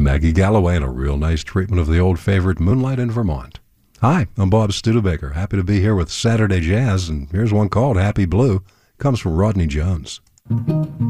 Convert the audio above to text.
Maggie Galloway and a real nice treatment of the old favorite Moonlight in Vermont. Hi, I'm Bob Studebaker. Happy to be here with Saturday Jazz, and here's one called Happy Blue. Comes from Rodney Jones.